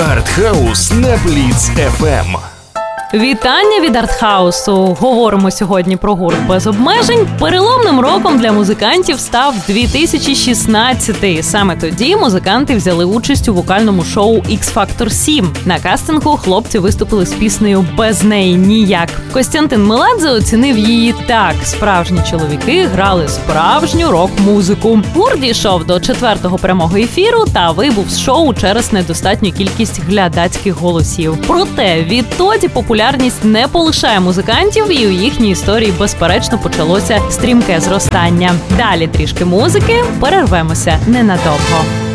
Артхаус на Бліц ФМ. Вітання від Артхаусу. Говоримо сьогодні про гурт «Без обмежень». Переломним роком для музикантів став 2016. Саме тоді музиканти взяли участь у вокальному шоу X-Factor 7. На кастингу хлопці виступили з піснею «Без неї ніяк». Костянтин Меладзе оцінив її так. Справжні чоловіки грали справжню рок-музику. Гурт дійшов до 4-го прямого ефіру та вибув з шоу через недостатню кількість глядацьких голосів. Проте відтоді популярність не полишає музикантів, і у їхній історії, безперечно, почалося стрімке зростання. Далі трішки музики, перервемося ненадовго.